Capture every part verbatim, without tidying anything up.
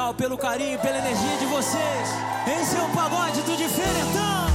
moral, pelo carinho, pela energia de vocês. Esse é o Pagode do Diferentão.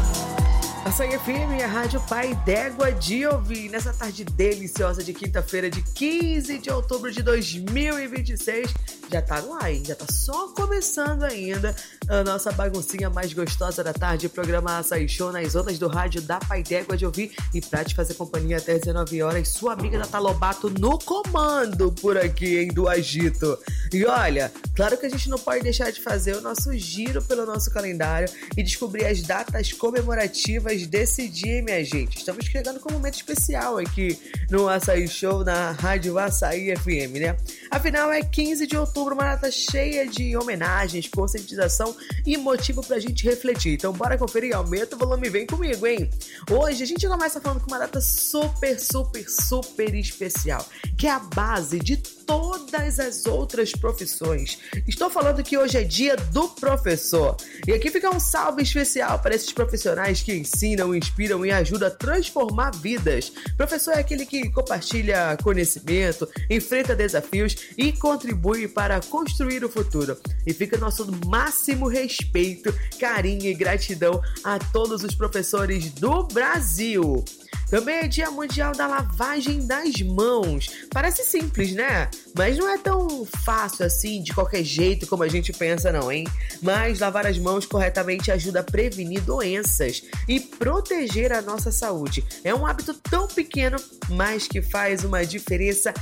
Açaí F M, a Rádio Pai d'Égua de ouvir nessa tarde deliciosa de quinta-feira de quinze de outubro de dois mil e vinte e seis. Já tá no ar, hein? Já tá só começando ainda a nossa baguncinha mais gostosa da tarde, programa Açaí Show nas ondas do rádio da Pai d'Égua de ouvir, e pra te fazer companhia até dezenove horas, sua amiga Nata Lobato no comando por aqui, hein, do Agito. E olha, claro que a gente não pode deixar de fazer o nosso giro pelo nosso calendário e descobrir as datas comemorativas desse dia, minha gente. Estamos chegando com um momento especial aqui no Açaí Show, na Rádio Açaí F M, né? Afinal, é quinze de outubro, uma data cheia de homenagens, conscientização e motivo pra gente refletir. Então bora conferir, aumenta o volume e vem comigo, hein? Hoje a gente começa falando com uma data super, super, super especial, que é a base de todas as outras profissões. Estou falando que hoje é dia do professor. E aqui fica um salve especial para esses profissionais que ensinam, inspiram e ajudam a transformar vidas. Professor é aquele que compartilha conhecimento, enfrenta desafios e contribui para construir o futuro. E fica nosso máximo respeito, carinho e gratidão a todos os professores do Brasil. Também é Dia Mundial da Lavagem das Mãos. Parece simples, né? Mas não é tão fácil assim, de qualquer jeito, como a gente pensa, não, hein? Mas lavar as mãos corretamente ajuda a prevenir doenças e proteger a nossa saúde. É um hábito tão pequeno, mas que faz uma diferença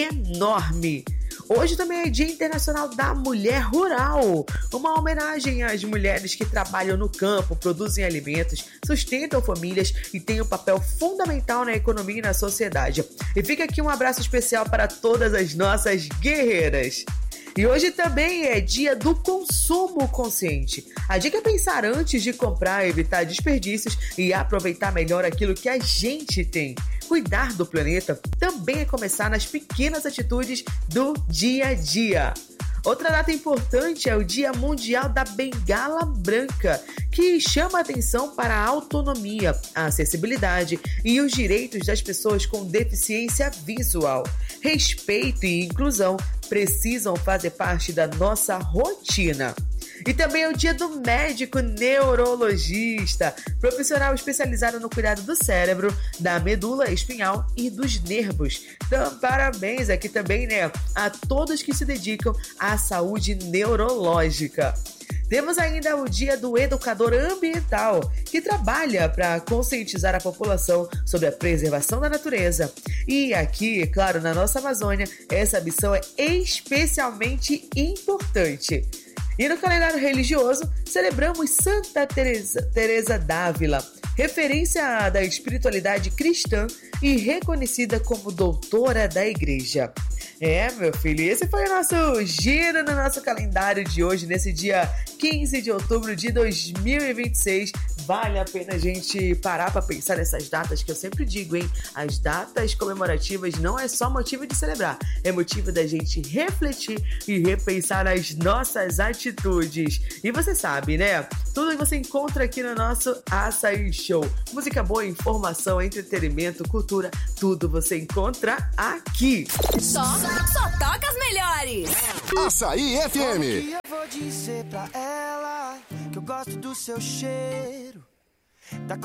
enorme. Hoje também é Dia Internacional da Mulher Rural, uma homenagem às mulheres que trabalham no campo, produzem alimentos, sustentam famílias e têm um papel fundamental na economia e na sociedade. E fica aqui um abraço especial para todas as nossas guerreiras. E hoje também é dia do consumo consciente. A dica é pensar antes de comprar, evitar desperdícios e aproveitar melhor aquilo que a gente tem. Cuidar do planeta também é começar nas pequenas atitudes do dia a dia. Outra data importante é o Dia Mundial da Bengala Branca, que chama a atenção para a autonomia, a acessibilidade e os direitos das pessoas com deficiência visual. Respeito e inclusão precisam fazer parte da nossa rotina. E também é o dia do médico neurologista, profissional especializado no cuidado do cérebro, da medula espinhal e dos nervos. Então, parabéns aqui também, né, a todos que se dedicam à saúde neurológica. Temos ainda o dia do educador ambiental, que trabalha para conscientizar a população sobre a preservação da natureza. E aqui, claro, na nossa Amazônia, essa missão é especialmente importante. E no calendário religioso, celebramos Santa Teresa, Teresa d'Ávila, referência da espiritualidade cristã e reconhecida como doutora da igreja. É, meu filho, esse foi o nosso giro no nosso calendário de hoje, nesse dia quinze de outubro de dois mil e vinte e seis. Vale a pena a gente parar para pensar nessas datas, que eu sempre digo, hein? As datas comemorativas não é só motivo de celebrar, é motivo da gente refletir e repensar nas nossas atitudes. E você sabe, né? Tudo que você encontra aqui no nosso Açaí Show. Música boa, informação, entretenimento, cultura, tudo você encontra aqui. Só, só toca as melhores. Açaí F M. Como que eu vou dizer pra ela que eu gosto do seu cheiro, da